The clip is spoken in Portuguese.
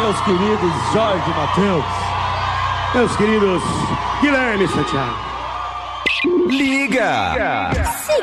meus queridos Jorge Mateus, meus queridos Guilherme Santiago. Liga! Se